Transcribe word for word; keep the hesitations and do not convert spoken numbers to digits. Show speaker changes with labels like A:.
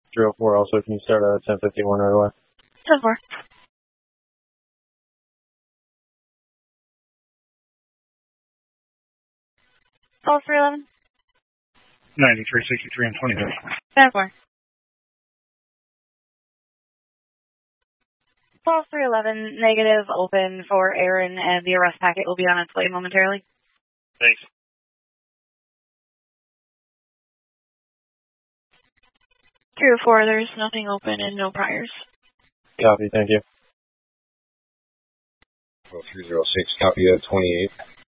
A: three oh four also, can you start at ten fifty-one right away?
B: ten four. Call three eleven.
C: ninety-three sixty-three and twenty-three.
B: ten four. Call three eleven, negative, open for Aaron, and the arrest packet will be on its way momentarily.
C: Thanks.
B: three oh four, there's nothing open and no priors.
A: Copy, thank you.
D: three oh six, copy of twenty-eight.